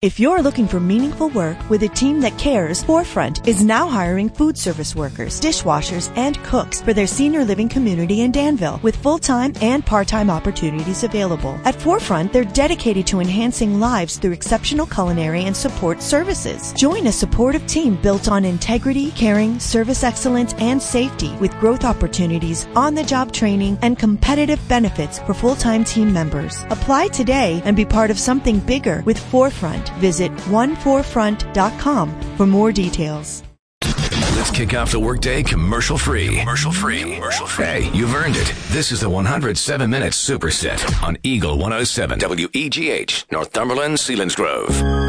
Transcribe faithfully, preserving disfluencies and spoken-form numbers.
If you're looking for meaningful work with a team that cares, Forefront is now hiring food service workers, dishwashers, and cooks for their senior living community in Danville with full-time and part-time opportunities available. At Forefront, they're dedicated to enhancing lives through exceptional culinary and support services. Join a supportive team built on integrity, caring, service excellence, and safety with growth opportunities, on-the-job training, and competitive benefits for full-time team members. Apply today and be part of something bigger with Forefront. Visit one forefront dot com for more details. Let's kick off the workday commercial free. Commercial free. Commercial free. Hey, you've earned it. This is the one hundred seven minute Superset on Eagle one oh seven. W E G H, Northumberland, Selinsgrove.